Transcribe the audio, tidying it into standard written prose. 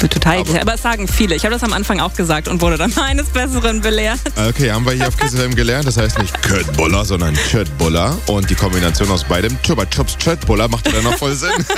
Total eklig. Aber es sagen viele. Ich habe das am Anfang auch gesagt und wurde dann eines Besseren belehrt. Okay, haben wir hier auf KISS FM gelernt. Das heißt nicht Köttbullar, sondern Tschöttbullar. Und die Kombination aus beidem, Chupa Chups Tschöttbullar, macht ja dann noch voll Sinn.